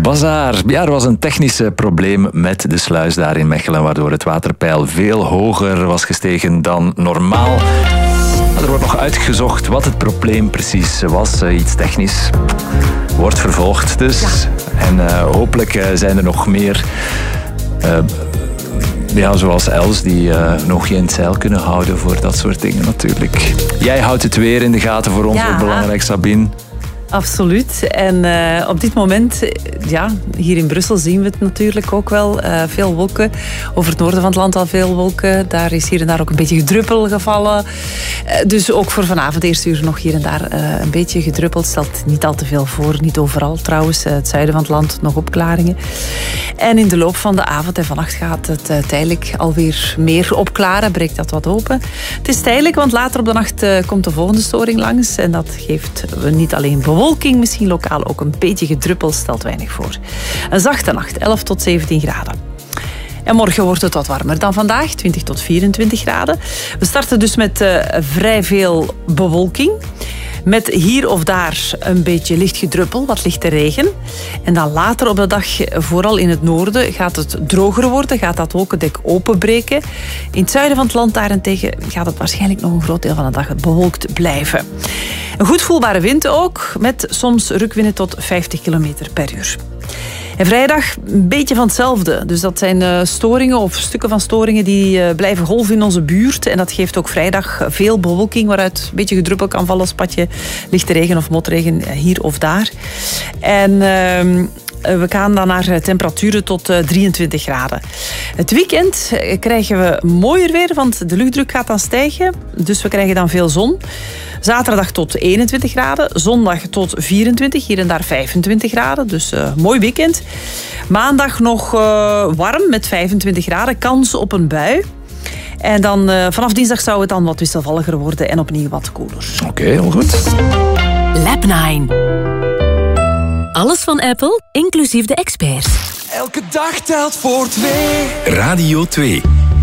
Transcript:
Bazaar. Ja, er was een technisch probleem met de sluis daar in Mechelen, waardoor het waterpeil veel hoger was gestegen dan normaal. Maar er wordt nog uitgezocht wat het probleem precies was. Iets technisch. Wordt vervolgd dus. Ja. En hopelijk zijn er nog meer... zoals Els, die nog geen zeil kunnen houden voor dat soort dingen natuurlijk. Jij houdt het weer in de gaten voor ons, ook belangrijk, Sabine. Absoluut. En op dit moment, hier in Brussel zien we het natuurlijk ook wel. Veel wolken. Over het noorden van het land al veel wolken. Daar is hier en daar ook een beetje gedruppel gevallen. Dus ook voor vanavond eerste uur nog hier en daar een beetje gedruppeld. Stelt niet al te veel voor. Niet overal trouwens. Het zuiden van het land nog opklaringen. En in de loop van de avond en vannacht gaat het tijdelijk alweer meer opklaren. Breekt dat wat open. Het is tijdelijk, want later op de nacht komt de volgende storing langs. En dat geeft niet alleen bewolking, misschien lokaal ook een beetje gedruppel, stelt weinig voor. Een zachte nacht, 11 tot 17 graden. En morgen wordt het wat warmer dan vandaag, 20 tot 24 graden. We starten dus met vrij veel bewolking. Met hier of daar een beetje licht gedruppel, wat lichte regen. En dan later op de dag, vooral in het noorden, gaat het droger worden. Gaat dat wolkendek openbreken. In het zuiden van het land daarentegen gaat het waarschijnlijk nog een groot deel van de dag bewolkt blijven. Een goed voelbare wind ook, met soms rukwinden tot 50 km per uur. En vrijdag een beetje van hetzelfde. Dus dat zijn storingen of stukken van storingen die blijven golven in onze buurt. En dat geeft ook vrijdag veel bewolking, waaruit een beetje gedruppel kan vallen, spatje, lichte regen of motregen hier of daar. En we gaan dan naar temperaturen tot 23 graden. Het weekend krijgen we mooier weer, want de luchtdruk gaat dan stijgen. Dus we krijgen dan veel zon. Zaterdag tot 21 graden. Zondag tot 24, hier en daar 25 graden. Dus mooi weekend. Maandag nog warm met 25 graden. Kans op een bui. En dan vanaf dinsdag zou het dan wat wisselvalliger worden en opnieuw wat koeler. Oké, heel goed. Lab 9. Alles van Apple, inclusief de experts. Elke dag telt voor 2. Radio 2.